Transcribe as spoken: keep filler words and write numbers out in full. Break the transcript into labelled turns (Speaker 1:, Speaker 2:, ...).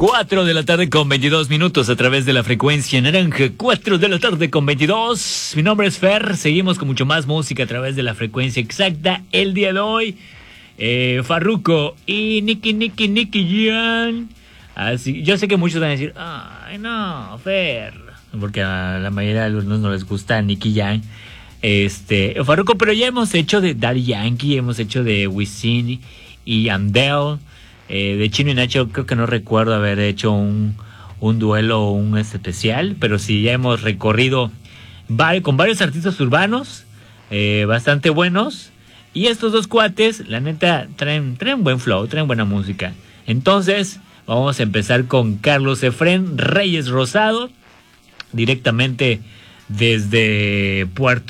Speaker 1: cuatro de la tarde con veintidós minutos a través de la frecuencia naranja. cuatro de la tarde con veintidós. Mi nombre es Fer. Seguimos con mucho más música a través de la frecuencia exacta. El día de hoy, eh, Farruko y Nicky, Nicky, Nicky Jam. Así, yo sé que muchos van a decir, ay, no, Fer, porque a la mayoría de los alumnos no les gusta Nicky Jam. Este, Farruko, pero ya hemos hecho de Daddy Yankee, hemos hecho de Wisin y Yandel. Eh, de Chino y Nacho creo que no recuerdo haber hecho un, un duelo o un especial, pero sí ya hemos recorrido vari- con varios artistas urbanos eh, bastante buenos, y estos dos cuates la neta traen, traen buen flow, traen buena música. Entonces vamos a empezar con Carlos Efrén Reyes Rosado, directamente desde Puerto